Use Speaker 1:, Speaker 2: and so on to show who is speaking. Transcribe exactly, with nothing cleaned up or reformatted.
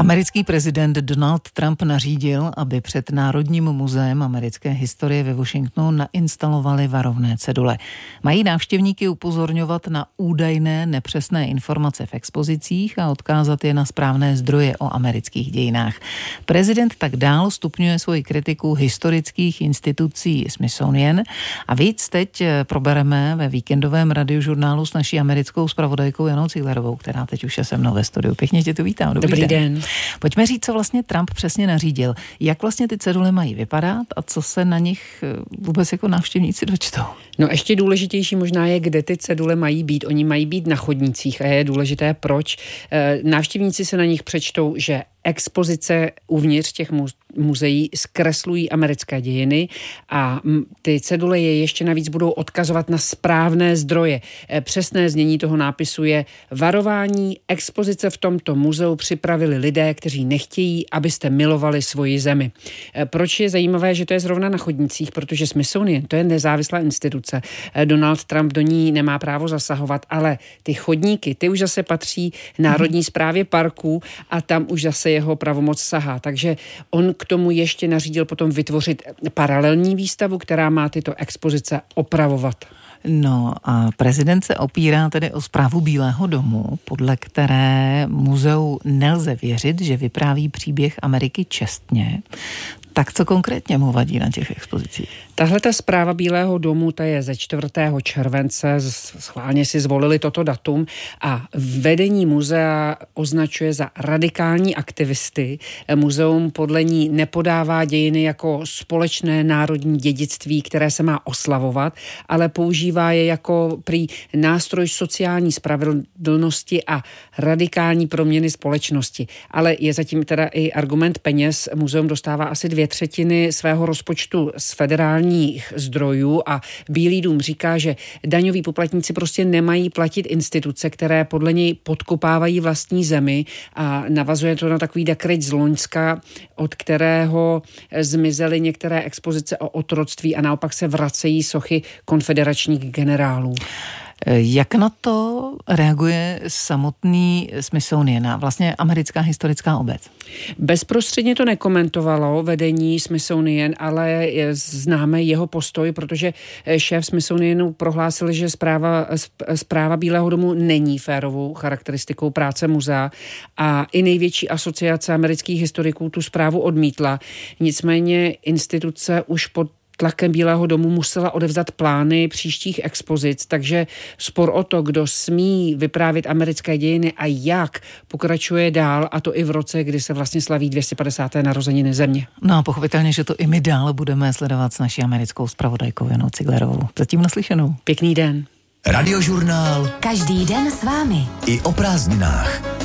Speaker 1: Americký prezident Donald Trump nařídil, aby před Národním muzeem americké historie ve Washingtonu nainstalovali varovné cedule. Mají návštěvníky upozorňovat na údajné nepřesné informace v expozicích a odkázat je na správné zdroje o amerických dějinách. Prezident tak dál stupňuje svoji kritiku historických institucí Smithsonian a víc teď probereme ve víkendovém radiožurnálu s naší americkou zpravodajkou Janou Ciglerovou, která teď už je se mnou ve studiu. Pěkně tě tu vítám. Dobrý,
Speaker 2: Dobrý den.
Speaker 1: den. Pojďme říct, co vlastně Trump přesně nařídil. Jak vlastně ty cedule mají vypadat a co se na nich vůbec jako návštěvníci dočtou?
Speaker 2: No ještě důležitější možná je, kde ty cedule mají být. Oni mají být na chodnících a je důležité proč. Návštěvníci se na nich přečtou, že expozice uvnitř těch muzeí zkreslují americké dějiny a ty cedule je ještě navíc budou odkazovat na správné zdroje. Přesné znění toho nápisu je: varování, expozice v tomto muzeu připravili lidé, kteří nechtějí, abyste milovali svoji zemi. Proč je zajímavé, že to je zrovna na chodnících? Protože Smithsonian, to je nezávislá instituce. Donald Trump do ní nemá právo zasahovat, ale ty chodníky, ty už zase patří Národní správě parků a tam už zase jeho pravomoc sahá. Takže on k tomu ještě nařídil potom vytvořit paralelní výstavu, která má tyto expozice opravovat.
Speaker 1: No a prezident se opírá tedy o zprávu Bílého domu, podle které muzeu nelze věřit, že vypráví příběh Ameriky čestně. Tak co konkrétně mu vadí na těch expozicích?
Speaker 2: Tahle ta zpráva Bílého domu, ta je ze čtvrtého července, schválně si zvolili toto datum a vedení muzea označuje za radikální aktivisty. Muzeum podle ní nepodává dějiny jako společné národní dědictví, které se má oslavovat, ale používá je jako prý nástroj sociální spravedlnosti a radikální proměny společnosti. Ale je zatím teda i argument peněz. Muzeum dostává asi dvě třetiny svého rozpočtu z federálních zdrojů a Bílý dům říká, že daňoví poplatníci prostě nemají platit instituce, které podle něj podkopávají vlastní zemi a navazuje to na takový dekret z Loňska, od kterého zmizely některé expozice o otroctví a naopak se vracejí sochy konfederačních generálů.
Speaker 1: Jak na to reaguje samotný Smithsonian, vlastně americká historická obec?
Speaker 2: Bezprostředně to nekomentovalo vedení Smithsonian, ale známe jeho postoj, protože šéf Smithsonianu prohlásil, že zpráva, zpráva Bílého domu není férovou charakteristikou práce muzea a i největší asociace amerických historiků tu zprávu odmítla. Nicméně instituce už pod tlakem Bílého domu musela odevzdat plány příštích expozic, takže spor o to, kdo smí vyprávět americké dějiny a jak, pokračuje dál, a to i v roce, kdy se vlastně slaví dvě stě padesáté narozeniny země.
Speaker 1: No a pochopitelně, že to i my dál budeme sledovat s naší americkou zpravodajkou Janou Ciglerovou. Zatím naslyšenou.
Speaker 2: Pěkný den.
Speaker 3: Radiožurnál.
Speaker 4: Každý den s vámi.
Speaker 3: I o prázdninách.